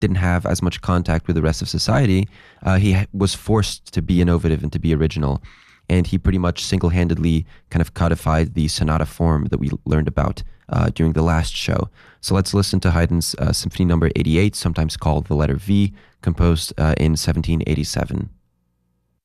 didn't have as much contact with the rest of society, he was forced to be innovative and to be original. And he pretty much single-handedly kind of codified the sonata form that we learned about during the last show. So let's listen to Haydn's Symphony Number 88, sometimes called the letter V, composed in 1787.